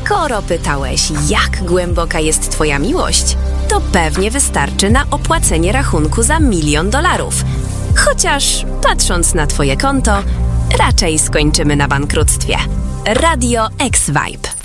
Skoro pytałeś, jak głęboka jest twoja miłość, to pewnie wystarczy na opłacenie rachunku za $1 000 000. Chociaż, patrząc na twoje konto, raczej skończymy na bankructwie. Radio X-Vibe.